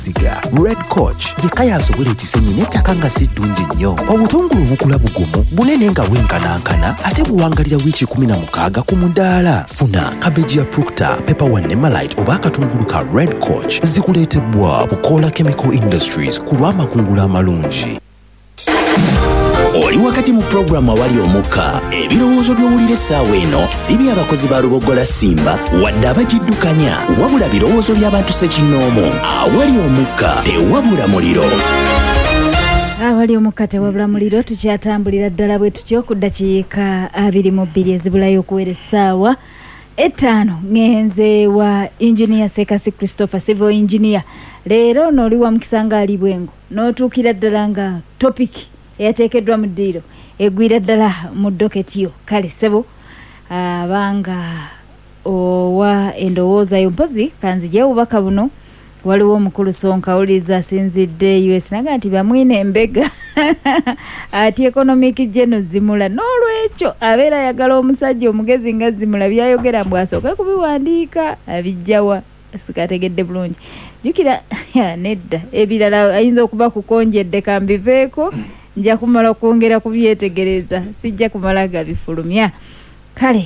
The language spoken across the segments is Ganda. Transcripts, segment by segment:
Siga Red Coach yekaya asobola ekisenyi n'ettaka nga si ddungi nnyo. Obutungulu bukula bugumu bunene nga bwenkanankana ate buwangalira wiiki 16 ku mudaala. Funa kabeji ya Proctor, Pepper One ne Malite oba akatungulu ka Red Coach zikuleetebwa Bukola Chemical Industries ku lw'amakungula amalungi. Oli wakati mu programu awali omukka, ebirowoozo by'owulira essaawa eno si by'abakozi ba Lubogola Simba wadde abagiddukanya, wabula birowoozo by'abantu ssekinnoomu. Awali omukka tewabula muliro. Awali omukka tewabula muliro, tukyatambulira ddala bwe tutyo ku ddakiika 22 ezibulayo okuwera essaawa 5. Ngenze wa Engineer Sekasi Christopher, civil engineer. Leero n'oli wa Mukisa nga ali Bwengo n'otuukira ddala nga topic eyateekeddwa mu ddiiro egwira ddala mu doketiyo. Kale ssebo abanga owa endowooza yo mpozi kanzigye obubaka buno. Waliwo omukulu Sonka awuliriza asinzidde US naga nti bamwine embega ati economic geno Zimula n'olwekyo abeera ayagala omusajja omugezi nga Zimula byayogera mbw asooke kubiwandiika abijjawa sikategedde bulungi. Jukira nedda ebirala ayinza okuba kukonjedde kambiveeko nja kumala kwongera kubyetegereza sijja kumala gabifulumya. Kale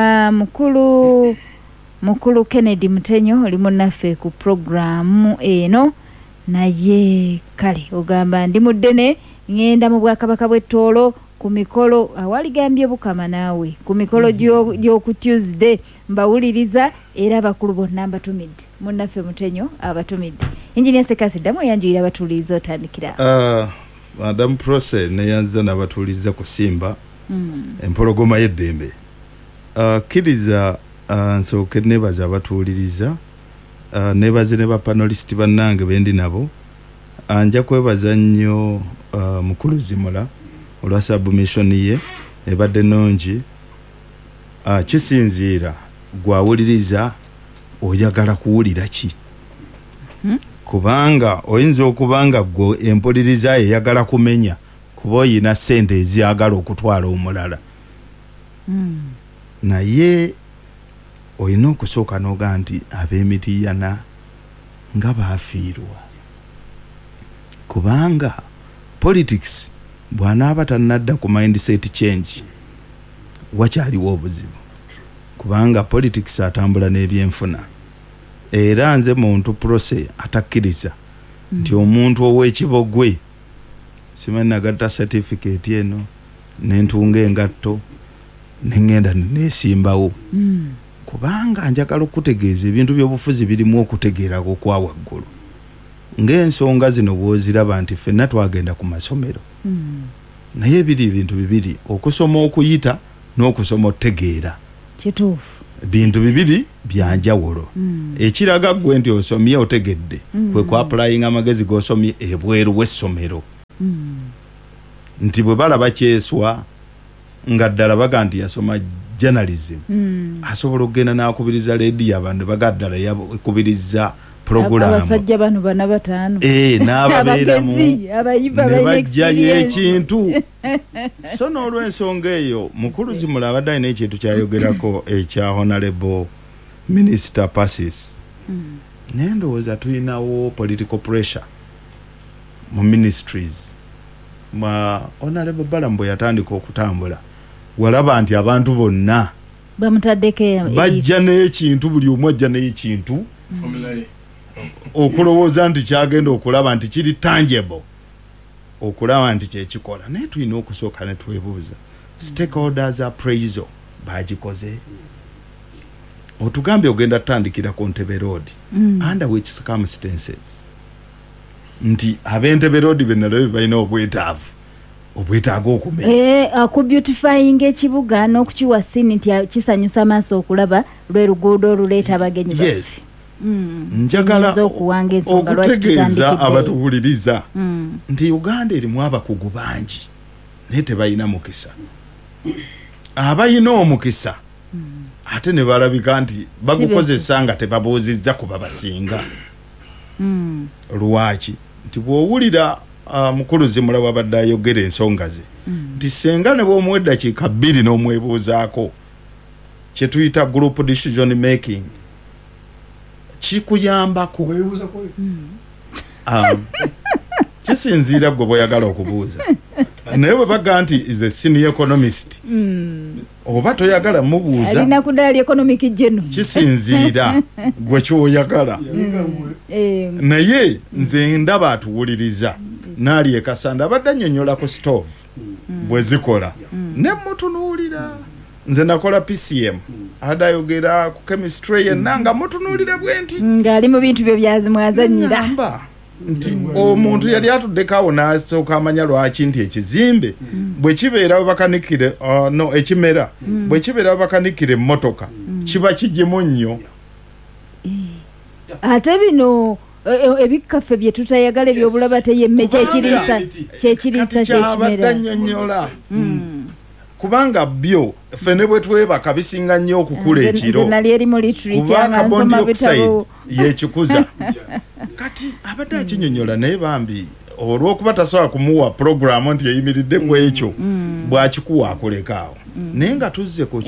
mukulu Kennedy Mutenyo oli munnaffe ku programu eno naye kale ogamba ndi muddene ngenda mu Bwakabaka bw'Ettoolo ku mikolo awaligambye Bukama naawe ku mikolo gy'oku Tuesday mbawuliriza era abakulu bonna mbatumidde. Munnaffe Mutenyo abatumidde. Engineer Sekasi ddamu yanjuyira abatuuliriza otandikira. Madam Prose neyanza n'abatuuliriza ku Simba empologoma y'eddembe. Kiriza nsooke nebaza abatuuliriza, nebaze ne bapanelist bannange bendi nabo. Anja kwebaza nnyo mukulu Zimula olwa submission ye ebadde nungi. Kisinziira gwawuliriza oyagala kuwulira ki. Kubanga oyinza okubanga gwe empuliriza eyagala kumenya kuba oyina ssente eziyagala okutwala omulala. Naye oyina okusooka n'oga nti ab'Emityana nga baafiirwa. Kubanga politics bw'anaaba tannadda ku mindset change wakyaliwo obuzibu. Kubanga politics atambula n'ebyenfuna. Era nze muntu Prose atakkiriza nti omuntu ow'ekibogwe simanyi nagatta certificate eno n'entunga engatto n'engenda neesimbawo. Kubanga njagala okutegeeza ebintu by'obufuzi birimu okutegeerako kwa waggulu. Ng'ensonga zino bw'oziraba nti ffenna twagenda ku masomero. Naye biri ebintu bibiri, okusoma okuyita n'okusoma otegeera. Kituufu. Bintu bibiri byanjawulo. Ekiraga gwe nti osomye otegedde kwe ku applying amagezi g'osomye ebweru w'essomero. Nti bwe balaba kyeswa nga ddala baga nti yasoma journalism asobola okugenda n'akubiriza leediyo abantu bagaddala yakubiriza programu abasajja bano bana bataano n'ababeeramu ne bajjayo ekintu. So n'olw'ensonga eyo mukulu Zimula abadde alina ekintu kyayogerako ekya Honorable Minister Passes. Naye ndowooza tulinawo political pressure mu ministries. Honorable Balamu bwe yatandika okutambula walaba nti abantu bonna bamutaddeko bajja n'ekintu, buli omu ajja n'ekintu okulowooza nti kyagenda okulaba nti kiri tangible, okulaba nti kyekikola. Naye tulina okusooka ne twebuuza stakeholders appraisal bagikoze. Otugambye ogenda tutandikira ku Ntebe Road under which circumstances nti ab'Entebbe Road bennalabye balina obwetaaga okumenya ku beautifying ekibuga n'okukiwa sini nti kisanyusa amaaso okulaba lwe luguudo oluleeta abagenyi. Yes. Njagala okutegeeza abatuwuliriza nti Uganda erimu abakugu bangi naye tebalina mukisa. Abalina omukisa ate ne balabika nti bagukozesa nga tebabuuzizza ku babasinga. Lwaki? Nti bw'owulira mukulu Zimula wabadde ayogera ensonga ze nti senga ne bw'omuwa eddakiika 2 n'omwebuuzaako kye tuyita group decision making kikuyambako kisinziira gwe bw'oyagala okubuuza naye bwe baga nti is a senior economist oba toyagala mubuuza alina ku ddaala economic geno kisinziira gwe kyoyagala naye nze ndaba atuwuliriza naali ekasanda abadde annyonnyola ku stove bwe zikola ne mutunuulira nze nakola PCM adayogera ku chemistry yenna nga mutunuulira bwe nti ng'ali mu bintu byo byazimwazannyira nti omuntu yali atuddeko n'asooka amanya lwaki nti ekizimbe bwe kibeera we bakanikire ekimera bwe kibeera we bakanikire emmotoka kiba kigimu nnyo ate bino ebikaffe bye tutayagala ebyobulaba teyemme kyekiriisa kyabadde annyonnyola kubanga byo ffe ne bwe twebaka bisinga nnyo okukula ekiro kuba carbon dioxide yekikuza kati abadde akinnyonnyola naye bambi olw'okuba tasobola kumuwa puroguramu nti eyimiridde ku ekyo bw'akikuwa akolekaawo naye nga tuzze ku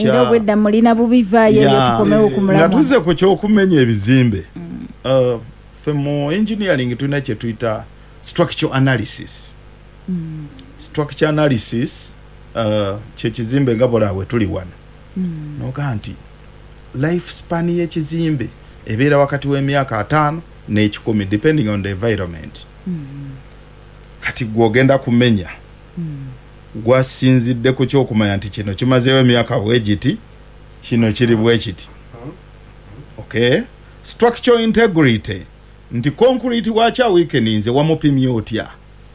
nga tuzze ku ky'okumenya ebizimbe ffe mu engineering tulina kye tuyita structure analysis structure analysis kyekizimbe nga bolawe tuli wano noga nti life span y'ekizimbe ebeera wakati w'emyaka 5 n'ekikumi depending on the environment kati gwogenda kumenya gwasinzidde ku kyokumanya nti kino kimazeewo emyaka bwegiti kino kiri bwekiti okay structural integrity nti concrete wacha weakeninze wamupimye otya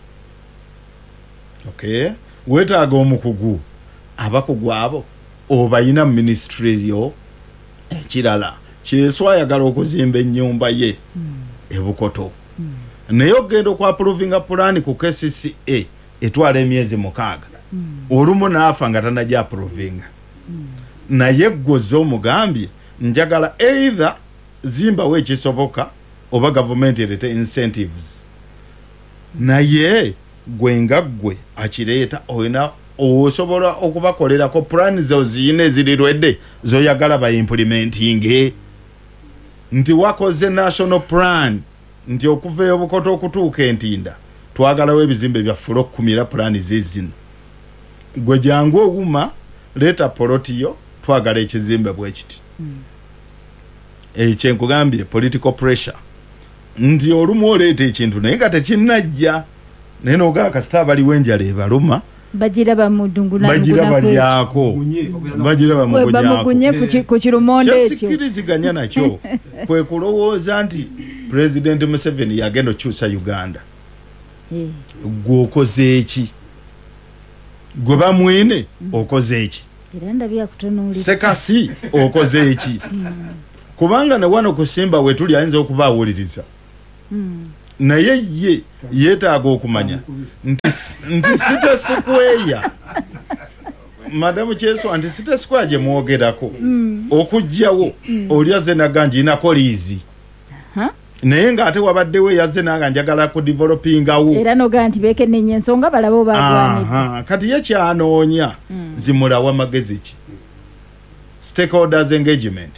okay wetaaga omukugu abakugu abo obayina mu ministry yo ekirala kyeswa ayagala okuzimba ennyumba ye ebukoto naye ogenda okwaprovinga pulaani ku KCCA etwala emyezi 6 olumu naafa nga tanajja aprovinga naye gwoze omugambye njagala either zimbawo ekisoboka oba gavumenti erete incentives naye gwenga gwe akireeta olina osobola okubakolerako pulaani zo ziyina ezirirwedde zoyagala bayimplementinge nti wakoze national plan nti okuva ebukoto okutuuka entinda twagalawo ebizimbe byaffe olw'okukumira pulaani zezino gwe jangu owuma leeta polotiyo twagala ekizimbe bwekiti ekyenkugambye political pressure nti olumu oleeta ekintu naye nga tekinnajja naye nogaa kasita baliwo enjala ebaluma bagira balyako bamugunye ku kirumonde ekyo kyasikiriziganya nakyo kwe kulowooza nti President Museveni yagenda okyusa Uganda gwe okoze eki gwe bamwine okoze eki sekasi okoze eki kubanga ne wano kusimba we tuli ayinza okubaawuliriza naye ye yeetaaga okumanya nti sitesikweya madamu Kyeswa nti sitesikweya gye mwogerako okugjawo oli azze naganja inako liizi naye ng'ate wabaddewo yazze nanga njagala ku developingawo era noga nti beekennenya ensonga balabo bagwanidde kati ye kyanoonya zimulawa magezi ki stakeholders engagement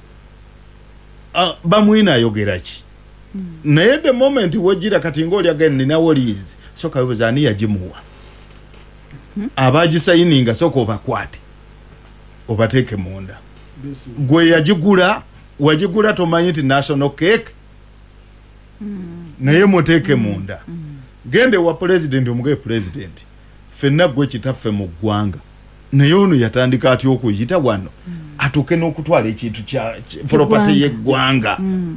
bamwina ayogera ki naye the moment wojira kati ng'oli again ninawo liizi soka webuza ani yagimuwa abagisayininga soka obakwate obateeke munda gwe yagigula wagigula tomanyi nti national cake naye muteeke munda gende wa president omugaye president fenna gwe kitaffe mu ggwanga naye ono yatandika atya okuyita wano atuuke n'okutwala ekintu kya property y'eggwanga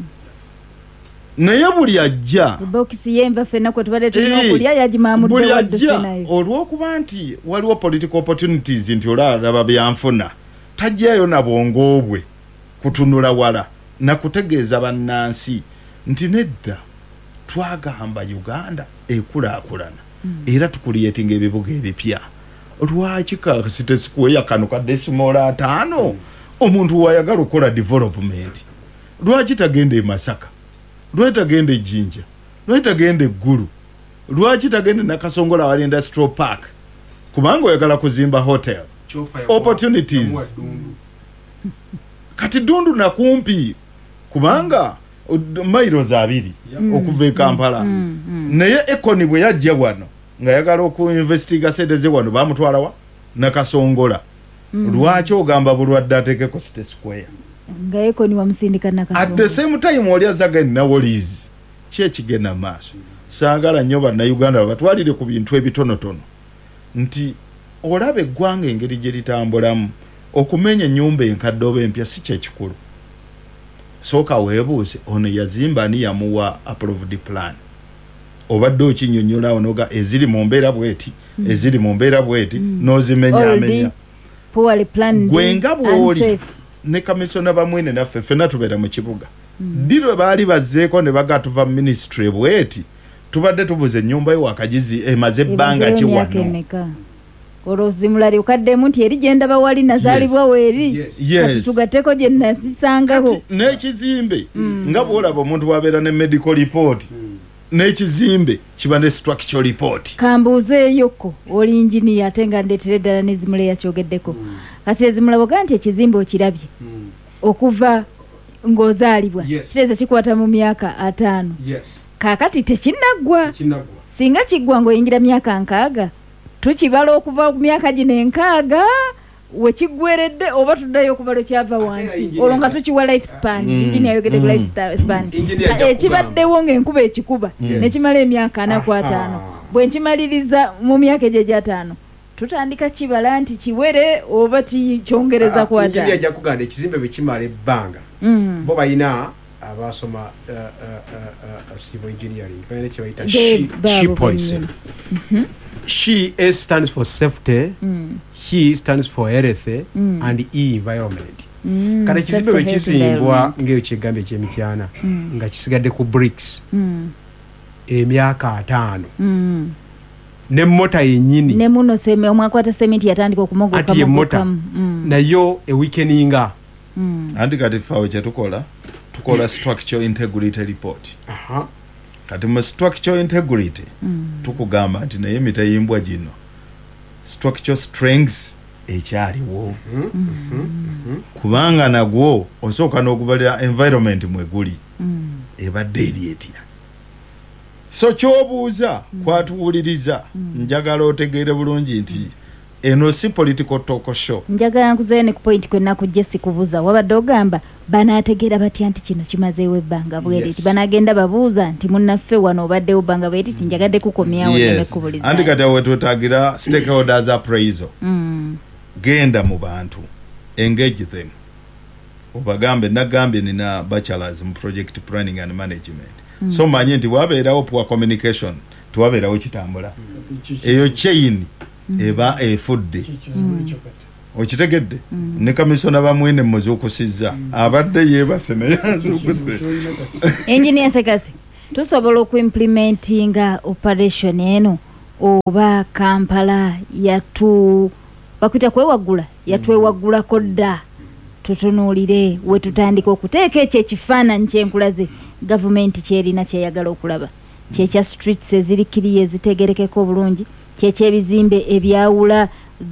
naye buli ajja bokisi yemba fenna kwe tubadde tulina okulya yagimamudde wadde olw'okuba nti waliwo political opportunities nti olaba byanfuna tajjayo na bwongo bwe kutunula wala na kutegeeza bannansi nti nedda twagamba Uganda ekulaakulana era tukuliyetinga ebibuga ebipya lwaki kasitesikweya kano ka decimal 5 omuntu wayagala okukola development lwaki tagenda e Masaka lwaki tagenda e Jinja lwaki tagenda eggulu lwaki tagenda Nakasongola wali industrial park kubanga oyagala kuzimba hotel opportunities kati Dundu nakumpi kubanga miles 2 okuva e Kampala naye Ekoni bwe yajja wano nga yagala okuinvestiga sente ze wano bamutwala wa Nakasongola lwaki ogamba bulwadde ateekeko City Square nga Ekoni wamusindika Nakasongola at the same time oli azaga Nawolizi kyekigenda maaso saagala nnyo bannayuganda batwalire ku bintu ebitonotono nti olaba eggwanga engeri gye litambulamu okumenya ennyumba enkadde oba empya si kyekikulu sooka weebuuze ono yazimba ani yamuwa approved plan obadde okinyonnyola onoga eziri mu mbeera bweti eziri mu mbeera bweti n'ozimenyaamenya gwenga bw'oli ne kamisona bamwene naffe ffenna tubeera mu kibuga ddi lwe baali bazzeeko ne bagatuva ministry bweti tubadde tubuze ennyumba yo wakagizi emaze ebbanga ki wano olwozimulali ukaddemu nti eri genda bawali nazaalibwa weeri kati tugatteko gye nasisangako n'ekizimbe nga bw'olaba omuntu wabeera ne medical report n'ekizimbe kiba ne structural report kambuuzeeyoko oli inginiya ate nga ndeetera eddala n'ezimula yakyogeddeko kati ezimula boga nti ekizimbe okirabye okuva ng'ozaalibwa kireza kikwata mu myaka 5 kaakati tekinnaggwa singa kiggwa ng'oyingira myaka 6 tukibala okuva ku myaka gino 6 wekiggweredde oba tuddayo okubalo kyava wansi olwo nga tukiwa life span ingini ayogedde ku life span ekibaddewo ng'enkuba ekikuba nekimala emyaka 4 ku 5 bwe nkimaliriza mu myaka egyo egya 5 tutandika kibala nti kiwere oba kyongereza ku 5 ingini ajja kuganda ekizimbe bwe kimala ebbanga bo balina abasoma civil engineering bayina kye bayita she policy She S stands for safety, he stands for health, and E environment. Kati ekizimbe bwe kisimbwa ng'eyo kyegambye eky'emityana nga kisigadde ku bricks emyaka 5 n'emmota yennyini ne muno omwakwata sementi yatandika okumogokamu ati emmota nayo eweekeninga anti kati faawe kyetukola tukola structural integrity report. Kati mu structural integrity tukugamba nti naye emitayimbwa gino structural strengths ekyaliwo kubanga nagwo osooka n'okubalira environment mweguli ebadde eri etya so kyobuuza kwatuwuliriza njagala otegeere bulungi nti eno si political talk show. Njagala nkuzeyo ne ku point kwenna kujja sikubuuza wabadde ogamba banaategeera batya nti kino kimazeewo ebbanga bweriti banagenda babuuza nti munnaffe wano obaddewo ebbanga bweriti njagadde kukomyawo nemekubuliza andi kati awo wetwetaagira stakeholders appraisal genda mu bantu engage them obagambe nagambye nina bachelors mu project planning and management so manye nti wabeerawo poor communication tiwabeerawo kitambula eyo chain eba efudde okitegedde ne kamisona bamwene muzukusizza abadde yeebase naye azukuse engineer Sekase tusobola okuimplementinga operation eno oba Kampala bakwita kwewagula yatwewagulako dda tutunuulire we tutandika okuteeka ekyo ekifaananyi kyenkulaze gavumenti kyerina kyeyagala okulaba kyekya streets ezirikiriye ezitegerekeko obulungi kyekyebizimbe ebyawula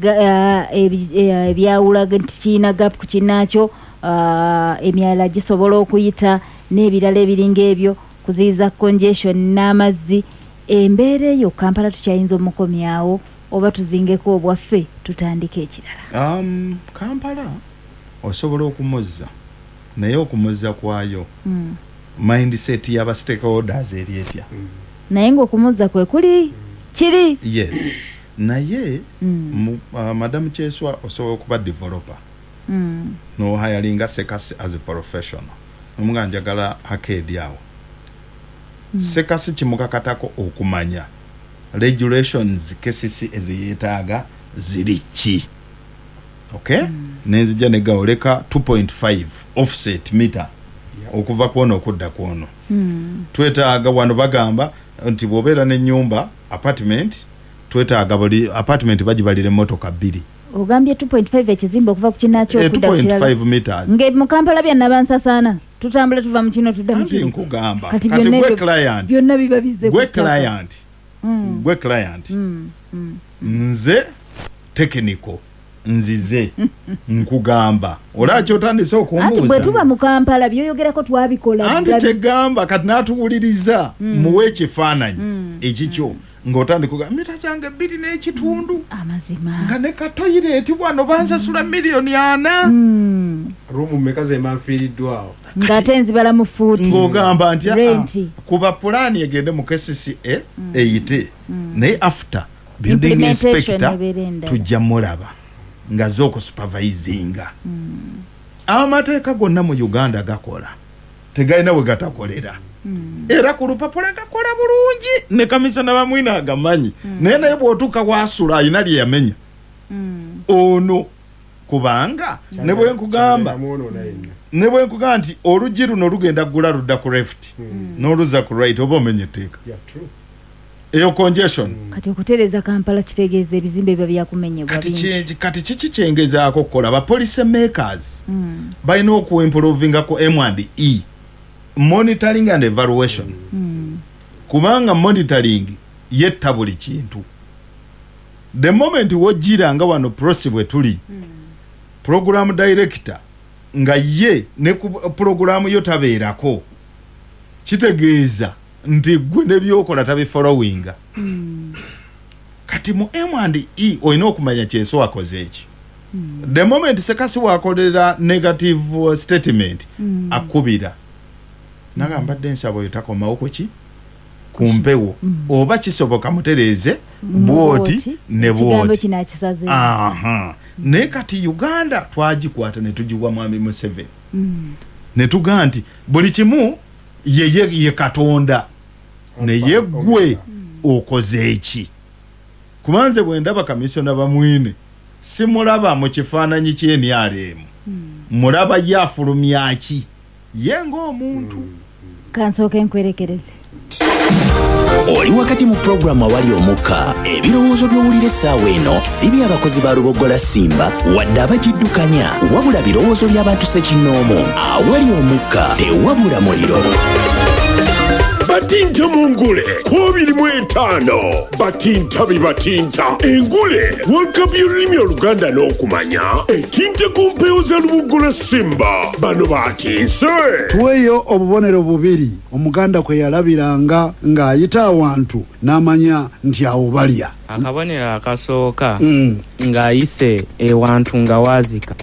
nti kiina gap ku kinaakyo emyala gisobola okuyita n'ebirala ebiringa ebyo kuziyiza congestion n'amazzi embeera eyo Kampala tukyayinza omukomyawo oba tuzingeko obwaffe tutandike ekirala Kampala osobola okumuzza naye okumuzza kwayo mindset y'aba stakeholders eri etya naye ng'okumuzza kwe kuli kiri yes naye Madam Kyeswa osobola okuba developer no hiring Sekasi as a professional omunga njagala hakedi awo Sekasi kimukakatako okumanya regulations KCC eziyetaaga ziri ki okay nenzija negaoleka 2.5 offset meter okuva kuono okudda kuono twetaaga wano bagamba nti bwobeera n'ennyumba apartment twetaaga buli apartment bagibalire motoka 2 ogambye 2.5 ekizimbe okuva ku kinaakyo okudda ku kirala 2.5 meters nge mu Kampala byanna bansasaana tutambule tuva mu kino tudda mu kino nkugamba kati gwe client byonna biba bizze gwe client nze technical nzize nkugamba olaki otandise anti bwe okumbuuza tuba mu Kampala byoyogerako twabikola anti kyegamba kati n'atuwuliriza muwe ekifaananyi ekikyo ng'otandika kuga mita zange 2 n'ekitundu amazima nga ne katoyireeti bwano bansasula miliyoni 4 rumu mmeka zemanfiiriddwawo ng'ate nzibala mu fuuti ng'ogamba nti Renti. kuba pulaani egende mu KCCA eyite naye after building Implementation inspector eberenda. tujja mulaba nga z'okusupervisinga amateeka gonna mu Uganda gakola tegalina we gatakolera era ku lupapula gakola bulungi ne kamisona bamwina agamanyi naye bw'otuuka wasula alina lye yamenya ono kubanga ne bwe nkugamba nti oluggi luno lugenda kugula ludda ku left n'oluza ku right oba omenye etteeka eyo congestion kati okutereeza Kampala kitegeeza ebizimbe biba byakumenyebwa bingi kati kiki kyengezaako okukola ba policy makers balina okuimprovinga ku M&E monitoring and evaluation kubanga monitoring yetta buli kintu the moment wojjira nga wano prosi bwe tuli program director nga ye ne ku program yo tabeerako kitegeeza nti gwe ne byokola tabi following kati mu M&E olina okumanya kyeso wakoze eki the moment sekasi wakolera negative statement akubira nagambadde ensabo oyo takomawo kuki kumpewo oba kisoboka mutereeze bwoti ne bwoti naye kati Uganda twagikwata ne tugiwa mwami Museveni ne tugaa nti buli kimu ye Katonda naye gwe okoze eki kubanze bwe ndaba kamisona bamwine simulaba mu kifaananyi ky'NRM mulaba yafulumya ki ye ng'omuntu kansooke nkwerekereze oli wakati mu programu awali omukka ebirowoozo by'owulira essaawa eno si by'abakozi ba Lubogola Simba wadde abagiddukanya wabula birowoozo by'abantu ssekinnoomu awali omukka tewabula muliro batinta mungule 25 batinta bibatinta engule wakabya olulimi oluganda n'okumanya etinta ku mpewo za Lubogola Simba bano batinse tuweeyo obubonero bubiri omuganda kwe yalabiranga ng'ayita awantu n'amanya nti awo balya akabonero akasooka ng'ayise ewantu nga wazika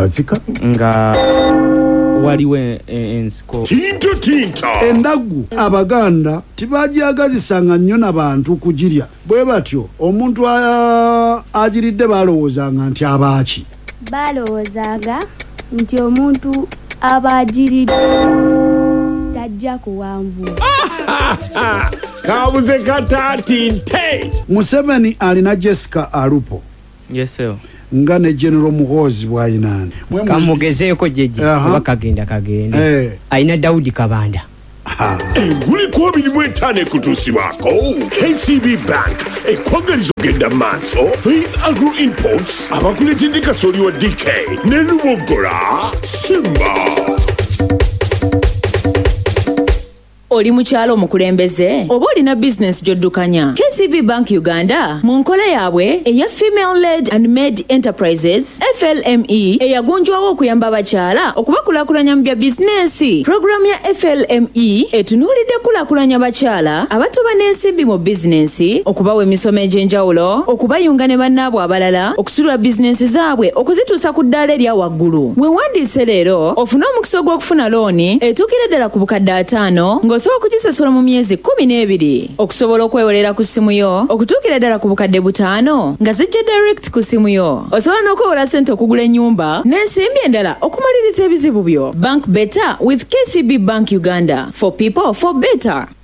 nga waliwo ensiko tinta endaggu abaganda tibajagazisanga nnyo n'abantu kugirya bwe batyo omuntu agiridde balowoozanga nti abaaki balowoozanga nti omuntu abagiridde tajja kuwanvuwa kabuze katatinte Museveni alina Jessica Alupo yeso nga ne General Muhoozi bwayinaani kamugezeeko jeje oba kagenda ayina Daudi Kabanda enguli 25 ekutuusibwako KCB Bank ekwagaliza ogenda maaso Faith Agro Imports abakuletedde kasooli wa DK ne Lubogola Simba. Oli mukyalo omukulembeze oba olina business gy'oddukanya KCB Bank Uganda mu nkola yaabwe eya Female Led and Made Enterprises FLME eyagunjwawo okuyamba abakyala okubakulaakulanya mu bya bizinensi. Programu ya FLME etunuulidde kulaakulanya bakyala abatuba n'ensimbi mu bizinensi, okubawa emisomo egy'enjawulo, okubayunga ne bannaabwe abalala, okusulula bizinensi zaabwe okuzituusa ku ddaala erya waggulu. Weewandiise leero ofune omukisa ogw'okufuna looni etuukira ddala ku bukadde 5 osobola okugisasula mu myezi 12 okusobola okwewolera ku ssimu yo okutuukira ddala ku bukadde 5 nga zijja direct ku ssimu yo. Osobola n'okwewola ssente okugula ennyumba n'ensimbi endala okumaliriza ebizibu byo. Bank better with KCB Bank Uganda. For people, for better.